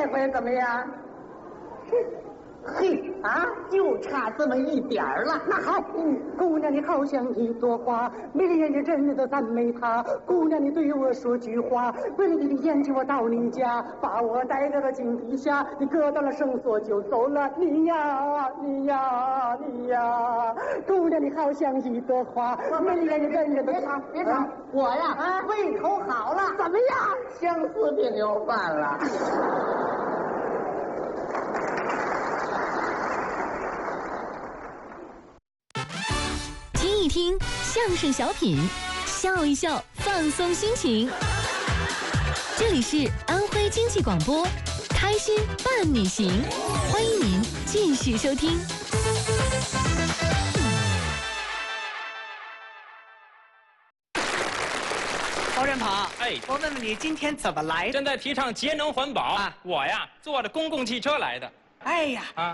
这回怎么样？嘿啊，就差这么一点儿了。那好， 姑娘你好像一朵花，美丽人家人人都赞美她。姑娘你对我说句话，为了你的眼睛我到你家，把我带到了井底下，你割断了绳索就走了。你呀你呀你呀，姑娘你好像一朵花，美丽人家人人都别吵别吵，我呀胃口好了， 怎么样？ 相思病又犯了。 听一听相声小品，笑一笑，放松心情。这里是安徽经济广播，开心伴你行，欢迎您继续收听。 侯振鹏， 哎， 我问问你，今天怎么来的？ 正在提倡节能环保啊我呀坐着公共汽车来的。 哎呀，